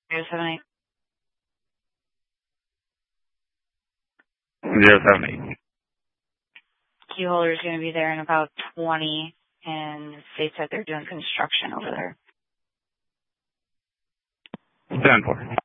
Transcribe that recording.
078. 078. Key holder is going to be there in about 20, and they said they're doing construction over there. 10-4.